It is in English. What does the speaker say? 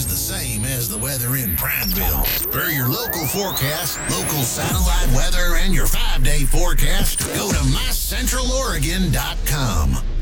always the same as the weather in Prineville. For your local forecast, local satellite weather, and your 5-day forecast, go to MyCentralOregon.com.